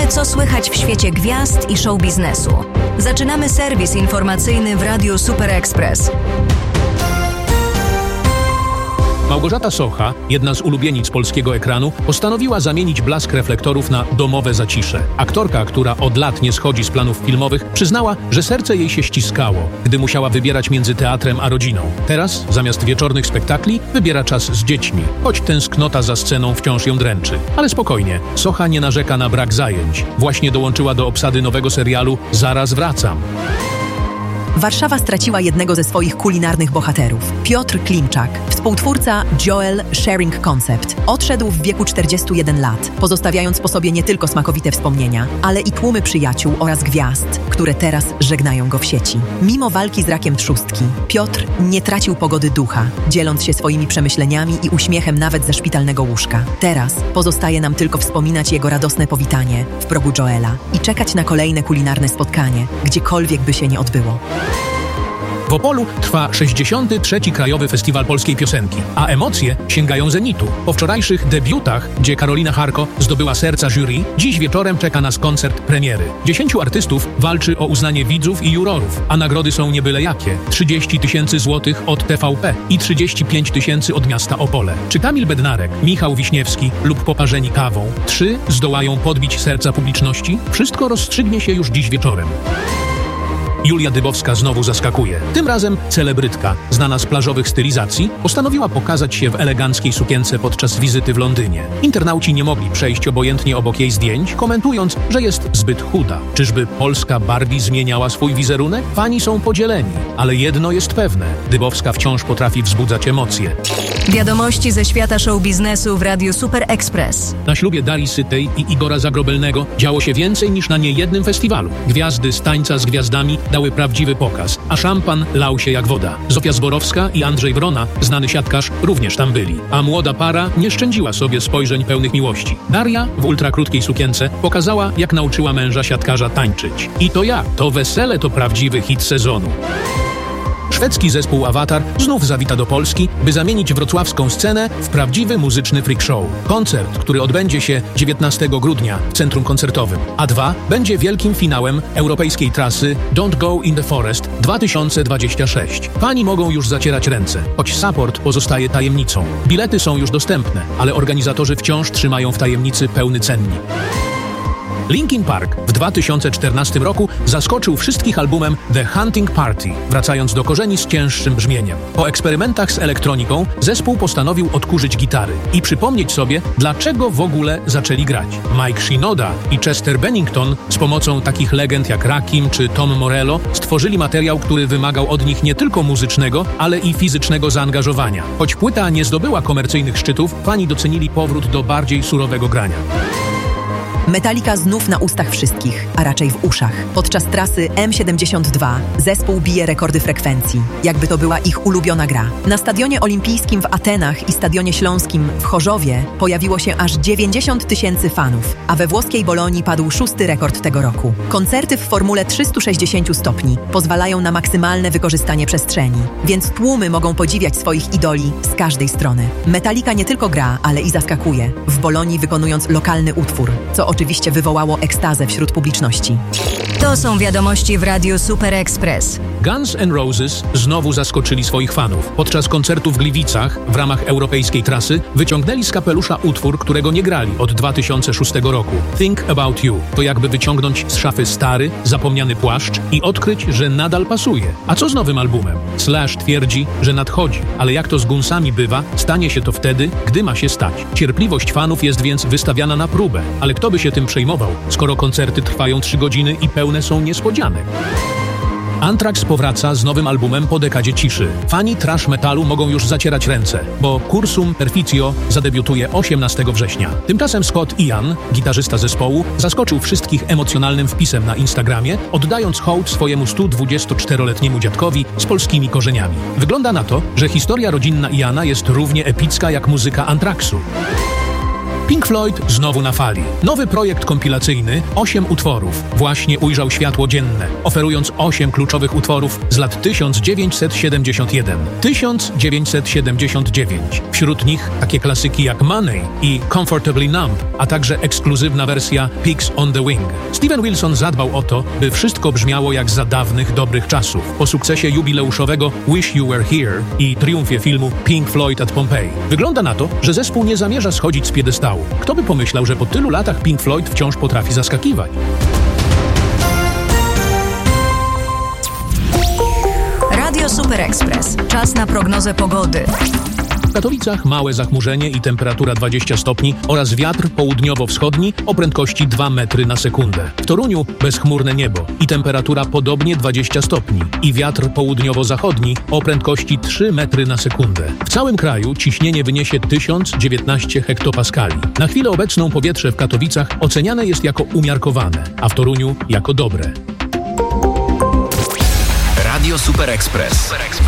Co słychać w świecie gwiazd i show biznesu? Zaczynamy serwis informacyjny w Radiu Super Express. Małgorzata Socha, jedna z ulubienic polskiego ekranu, postanowiła zamienić blask reflektorów na domowe zacisze. Aktorka, która od lat nie schodzi z planów filmowych, przyznała, że serce jej się ściskało, gdy musiała wybierać między teatrem a rodziną. Teraz, zamiast wieczornych spektakli, wybiera czas z dziećmi, choć tęsknota za sceną wciąż ją dręczy. Ale spokojnie, Socha nie narzeka na brak zajęć. Właśnie dołączyła do obsady nowego serialu Zaraz wracam. Warszawa straciła jednego ze swoich kulinarnych bohaterów. Piotr Klimczak, współtwórca Joel Sharing Concept, odszedł w wieku 41 lat, pozostawiając po sobie nie tylko smakowite wspomnienia, ale i tłumy przyjaciół oraz gwiazd, które teraz żegnają go w sieci. Mimo walki z rakiem trzustki, Piotr nie tracił pogody ducha, dzieląc się swoimi przemyśleniami i uśmiechem nawet ze szpitalnego łóżka. Teraz pozostaje nam tylko wspominać jego radosne powitanie w progu Joela i czekać na kolejne kulinarne spotkanie, gdziekolwiek by się nie odbyło. W Opolu trwa 63. Krajowy Festiwal Polskiej Piosenki, a emocje sięgają zenitu. Po wczorajszych debiutach, gdzie Karolina Charko zdobyła serca jury, dziś wieczorem czeka nas koncert premiery. 10 artystów walczy o uznanie widzów i jurorów, a nagrody są nie byle jakie. 30 000 złotych od TVP i 35 000 od miasta Opole. Czy Kamil Bednarek, Michał Wiśniewski lub Poparzeni kawą 3 zdołają podbić serca publiczności? Wszystko rozstrzygnie się już dziś wieczorem. Julia Dybowska znowu zaskakuje. Tym razem celebrytka, znana z plażowych stylizacji, postanowiła pokazać się w eleganckiej sukience podczas wizyty w Londynie. Internauci nie mogli przejść obojętnie obok jej zdjęć, komentując, że jest zbyt chuda. Czyżby polska Barbie zmieniała swój wizerunek? Fani są podzieleni, ale jedno jest pewne. Dybowska wciąż potrafi wzbudzać emocje. Wiadomości ze świata show biznesu w Radiu Super Express. Na ślubie Darii Sytej i Igora Zagrobelnego działo się więcej niż na niejednym festiwalu. Gwiazdy z Tańca z Gwiazdami dały prawdziwy pokaz, a szampan lał się jak woda. Zofia Zborowska i Andrzej Wrona, znany siatkarz, również tam byli. A młoda para nie szczędziła sobie spojrzeń pełnych miłości. Daria w ultrakrótkiej sukience pokazała, jak nauczyła męża siatkarza tańczyć. I to jak? To wesele to prawdziwy hit sezonu. Szwedzki zespół Avatar znów zawita do Polski, by zamienić wrocławską scenę w prawdziwy muzyczny freak show. Koncert, który odbędzie się 19 grudnia w centrum koncertowym. A2 będzie wielkim finałem europejskiej trasy Don't Go in the Forest 2026. Fani mogą już zacierać ręce, choć support pozostaje tajemnicą. Bilety są już dostępne, ale organizatorzy wciąż trzymają w tajemnicy pełny cennik. Linkin Park w 2014 roku zaskoczył wszystkich albumem The Hunting Party, wracając do korzeni z cięższym brzmieniem. Po eksperymentach z elektroniką zespół postanowił odkurzyć gitary i przypomnieć sobie, dlaczego w ogóle zaczęli grać. Mike Shinoda i Chester Bennington z pomocą takich legend jak Rakim czy Tom Morello stworzyli materiał, który wymagał od nich nie tylko muzycznego, ale i fizycznego zaangażowania. Choć płyta nie zdobyła komercyjnych szczytów, fani docenili powrót do bardziej surowego grania. Metallica znów na ustach wszystkich, a raczej w uszach. Podczas trasy M72 zespół bije rekordy frekwencji, jakby to była ich ulubiona gra. Na Stadionie Olimpijskim w Atenach i Stadionie Śląskim w Chorzowie pojawiło się aż 90 000 fanów, a we włoskiej Bolonii padł 6. rekord tego roku. Koncerty w formule 360 stopni pozwalają na maksymalne wykorzystanie przestrzeni, więc tłumy mogą podziwiać swoich idoli z każdej strony. Metallica nie tylko gra, ale i zaskakuje, w Bolonii wykonując lokalny utwór, co oczywiście wywołało ekstazę wśród publiczności. To są wiadomości w Radiu Super Express. Guns N' Roses znowu zaskoczyli swoich fanów. Podczas koncertu w Gliwicach w ramach europejskiej trasy wyciągnęli z kapelusza utwór, którego nie grali od 2006 roku. Think About You. To jakby wyciągnąć z szafy stary, zapomniany płaszcz i odkryć, że nadal pasuje. A co z nowym albumem? Slash twierdzi, że nadchodzi, ale jak to z Gunsami bywa, stanie się to wtedy, gdy ma się stać. Cierpliwość fanów jest więc wystawiana na próbę, ale kto by się tym przejmował, skoro koncerty trwają 3 godziny i pełne są niespodzianek. Anthrax powraca z nowym albumem po dekadzie ciszy. Fani thrash metalu mogą już zacierać ręce, bo Cursum Perficio zadebiutuje 18 września. Tymczasem Scott Ian, gitarzysta zespołu, zaskoczył wszystkich emocjonalnym wpisem na Instagramie, oddając hołd swojemu 124-letniemu dziadkowi z polskimi korzeniami. Wygląda na to, że historia rodzinna Iana jest równie epicka jak muzyka Anthraxu. Pink Floyd znowu na fali. Nowy projekt kompilacyjny, 8 utworów, właśnie ujrzał światło dzienne, oferując 8 kluczowych utworów z lat 1971-1979. Wśród nich takie klasyki jak Money i Comfortably Numb, a także ekskluzywna wersja Pigs on the Wing. Steven Wilson zadbał o to, by wszystko brzmiało jak za dawnych, dobrych czasów. Po sukcesie jubileuszowego Wish You Were Here i triumfie filmu Pink Floyd at Pompeii. Wygląda na to, że zespół nie zamierza schodzić z piedestału. Kto by pomyślał, że po tylu latach Pink Floyd wciąż potrafi zaskakiwać? Radio Super Express. Czas na prognozę pogody. W Katowicach małe zachmurzenie i temperatura 20 stopni oraz wiatr południowo-wschodni o prędkości 2 metry na sekundę. W Toruniu bezchmurne niebo i temperatura podobnie 20 stopni i wiatr południowo-zachodni o prędkości 3 metry na sekundę. W całym kraju ciśnienie wyniesie 1019 hektopaskali. Na chwilę obecną powietrze w Katowicach oceniane jest jako umiarkowane, a w Toruniu jako dobre. Radio Super Express.